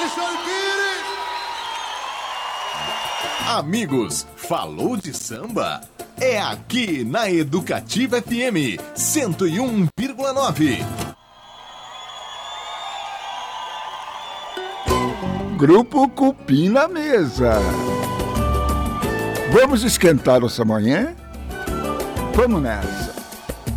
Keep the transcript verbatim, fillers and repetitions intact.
Amigos, falou de samba? É aqui na Educativa F M cento e um vírgula nove. Grupo Cupim na mesa. Vamos esquentar nossa manhã? Vamos nessa.